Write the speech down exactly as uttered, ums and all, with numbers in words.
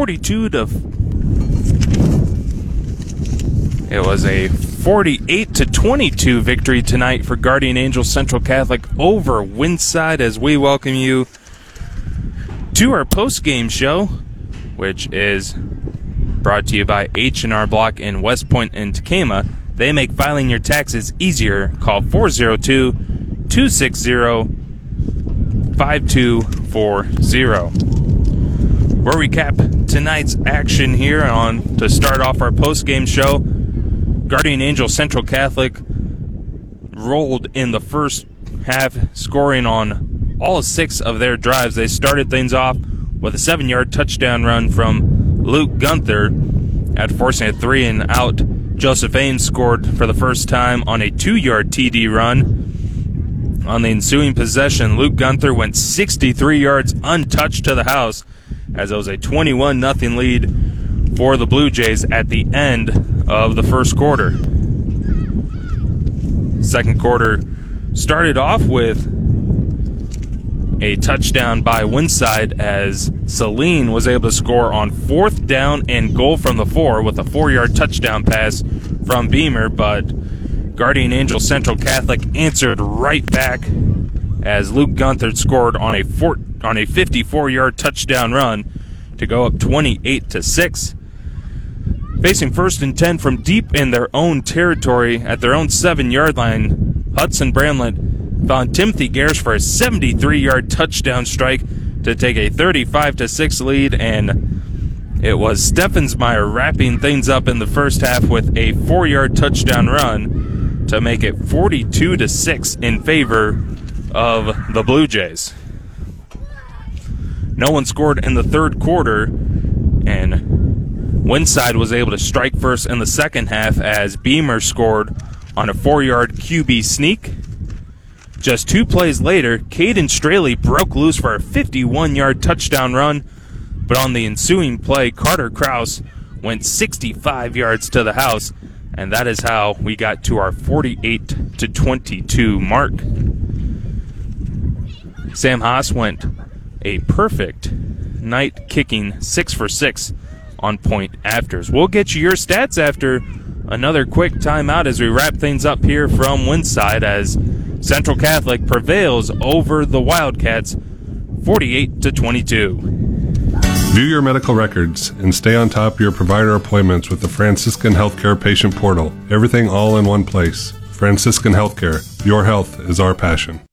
forty-two to It was a forty-eight to twenty-two victory tonight for Guardian Angels Central Catholic over Windside, as we welcome you to our post-game show, which is brought to you by H and R Block in West Point and Tacoma. They make filing your taxes easier. Call four oh two, two six zero, five two four zero. We'll recap tonight's action here on to start off our post-game show. Guardian Angels Central Catholic rolled in the first half, scoring on all six of their drives. They started things off with a seven-yard touchdown run from Luke Gunther at forcing a three and out. Joseph Ames scored for the first time on a two-yard T D run. On the ensuing possession, Luke Gunther went sixty-three yards untouched to the house, as it was a twenty-one nothing lead for the Blue Jays at the end of the first quarter. Second quarter started off with a touchdown by Windside, as Celine was able to score on fourth down and goal from the four with a four-yard touchdown pass from Beamer, but Guardian Angel Central Catholic answered right back as Luke Gunther scored on a four, on a fifty-four-yard touchdown run to go up twenty-eight to six. Facing first and ten from deep in their own territory at their own seven-yard line, Hudson Bramlett found Timothy Garish for a seventy-three-yard touchdown strike to take a thirty-five to six lead, and it was Steffensmeyer wrapping things up in the first half with a four-yard touchdown run to make it forty-two to six in favor of the Blue Jays. No one scored in the third quarter, and Windside was able to strike first in the second half as Beamer scored on a four-yard Q B sneak. Just two plays later, Caden Straley broke loose for a fifty-one-yard touchdown run, but on the ensuing play, Carter Krause went sixty-five yards to the house, and that is how we got to our forty-eight to twenty-two mark. Sam Haas went a perfect night, kicking six for six on point afters. We'll get you your stats after another quick timeout as we wrap things up here from Windside, as Central Catholic prevails over the Wildcats forty-eight to twenty-two. View your medical records and stay on top of your provider appointments with the Franciscan Healthcare Patient Portal. Everything all in one place. Franciscan Healthcare. Your health is our passion.